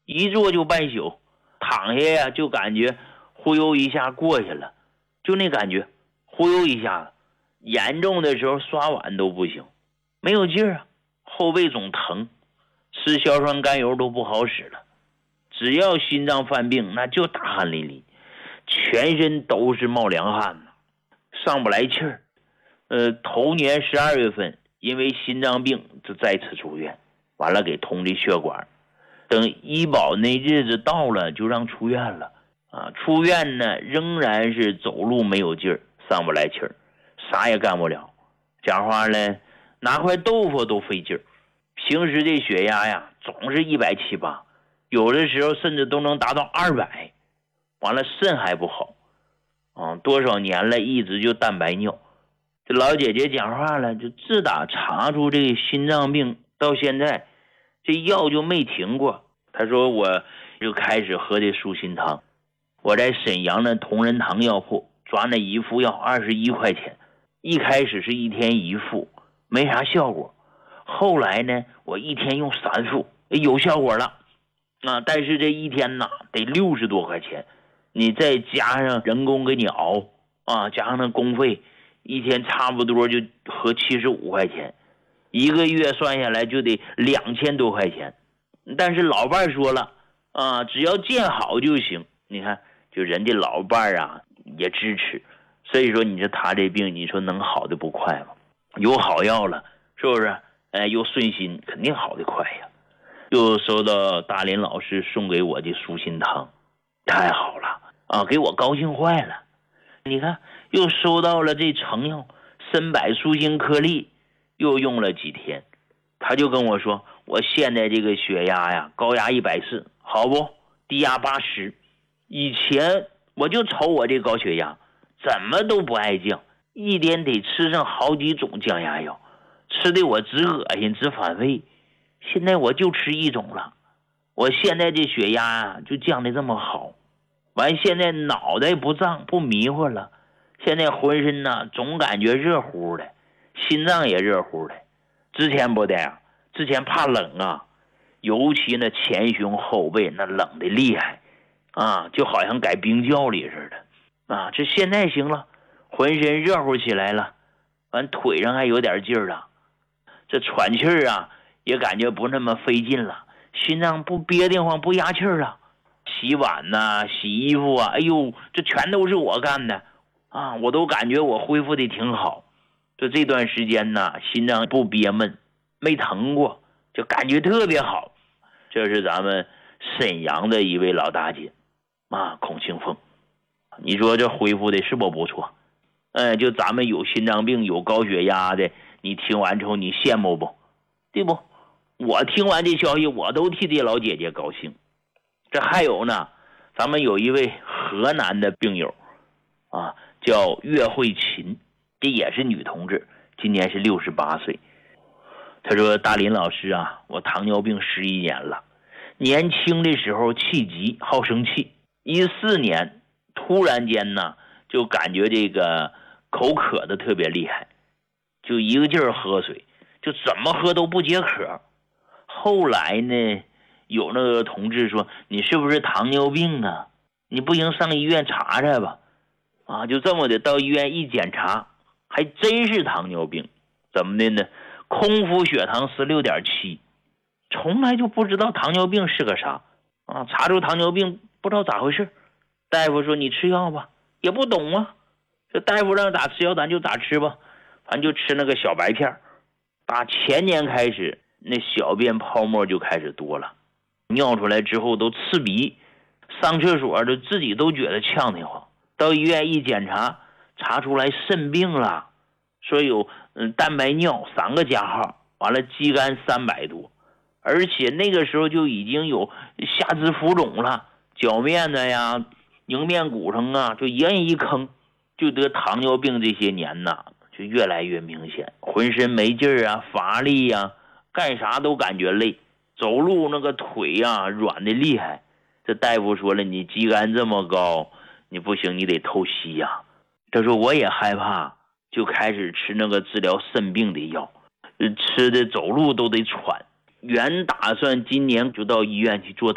一坐就半宿，躺下呀就感觉忽悠一下过去了，就那感觉忽悠一下子。严重的时候刷碗都不行，没有劲儿啊，后背总疼，吃硝酸甘油都不好使了。只要心脏犯病，那就大汗淋漓，全身都是冒凉汗呢，上不来气儿。头年12月份因为心脏病就再次住院，完了给通的血管，等医保那日子到了就让出院了啊。出院呢仍然是走路没有劲儿，上不来气儿，啥也干不了，讲话呢拿块豆腐都费劲儿。平时这血压呀总是170、180，有的时候甚至都能达到200。完了肾还不好多少年了一直就蛋白尿。这老姐姐讲话了，就自打查出这个心脏病到现在，这药就没停过。她说我就开始喝这舒心汤，我在沈阳的同仁堂药铺抓那一副药21块钱，一开始是1天1副，没啥效果。后来呢，我1天用3副，有效果了但是这一天呐得60多块钱，你再加上人工给你熬加上那工费，一天差不多就合75块钱，一个月算下来就得2000多块钱。但是老伴说了只要见好就行。你看，就人家老伴也支持，所以说你说他这病，你说能好的不快吗？有好药了，是不是？又顺心，肯定好的快呀。又收到大林老师送给我的舒心汤，太好了给我高兴坏了。你看，又收到了这成药参柏舒心颗粒，又用了几天，他就跟我说，我现在这个血压呀，高压140，好不？低压80。以前我就瞅我这高血压，怎么都不爱降，一天得吃上好几种降压药，吃的我直恶心直反胃。现在我就吃一种了，我现在这血压就降得这么好，完现在脑袋不胀不迷糊了，现在浑身总感觉热乎的，心脏也热乎的。之前不的之前怕冷尤其那前胸后背那冷的厉害就好像改冰窖里似的这现在行了，浑身热乎起来了，完腿上还有点劲儿了，这喘气儿也感觉不那么费劲了，心脏不憋得慌不压气儿了。洗碗洗衣服哎呦，这全都是我干的我都感觉我恢复的挺好。这段时间心脏不憋闷，没疼过，就感觉特别好。这是咱们沈阳的一位老大姐孔庆凤，你说这恢复的是不错？就咱们有心脏病有高血压的，你听完之后你羡慕不？对不？我听完这消息我都替这老姐姐高兴。这还有呢，咱们有一位河南的病友叫岳慧琴，这也是女同志，今年是68岁。她说，大林老师我糖尿病11年了，年轻的时候气急好生气，14年突然间就感觉这个口渴的特别厉害，就一个劲儿喝水，就怎么喝都不解渴。后来呢，有那个同志说，你是不是糖尿病你不行上医院查查吧就这么的到医院一检查，还真是糖尿病。怎么的呢？空腹血糖16.7，从来就不知道糖尿病是个啥查出糖尿病不知道咋回事，大夫说你吃药吧，也不懂这大夫让咋吃药咱就咋吃吧，反正就吃那个小白片。打前年开始，那小便泡沫就开始多了，尿出来之后都刺鼻，上厕所就自己都觉得呛得慌。到医院一检查，查出来肾病了，说有蛋白尿3个加号，完了肌酐300多，而且那个时候就已经有下肢浮肿了，脚面子迎面骨上就一摁一坑，就得糖尿病。这些年就越来越明显，浑身没劲儿乏力干啥都感觉累，走路那个腿软的厉害。这大夫说了，你肌酐这么高，你不行，你得透析他说我也害怕，就开始吃那个治疗肾病的药，吃的走路都得喘。原打算今年就到医院去做